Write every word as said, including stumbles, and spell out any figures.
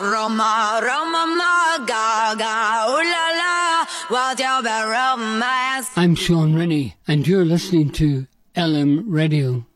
Roma, Roma, ma, Gaga, ooh la la, what's your romance? I'm Sean Rennie, and you're listening to L M Radio.